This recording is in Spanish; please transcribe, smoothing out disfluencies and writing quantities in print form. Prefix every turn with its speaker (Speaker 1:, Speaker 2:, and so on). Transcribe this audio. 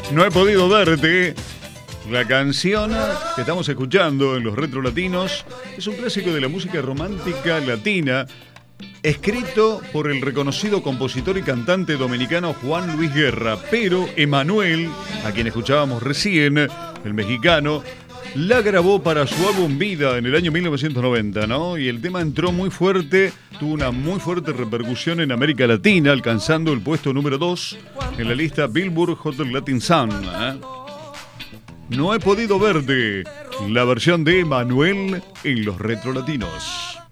Speaker 1: No he podido verte. La canción que estamos escuchando en los Retro Latinos es un clásico de la música romántica latina, escrito por el reconocido compositor y cantante dominicano Juan Luis Guerra, pero Emanuel, a quien escuchábamos recién, el mexicano, la grabó para su álbum Vida en el año 1990, ¿no? Y el tema entró muy fuerte, tuvo una muy fuerte repercusión en América Latina, alcanzando el puesto número 2 en la lista Billboard Hot Latin Sound, ¿eh? No he podido verte, la versión de Emanuel en los Retro Latinos.